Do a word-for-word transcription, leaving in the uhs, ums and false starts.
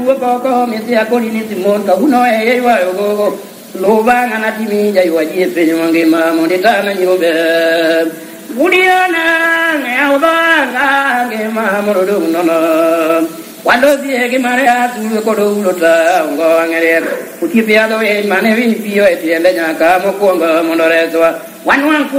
ko ko mi sia ko ni timon ka uno e wa go lo ba ngana timi ja yo ji pe ngi ma mo de ta na yo be budiana ne o ba ga ge ma mo do no no quando si è che marea tu ko do lo ta ngo ngere ku ti pia do e mane vi pio e ti le nya ka mo ko ngo mo do re so wan wan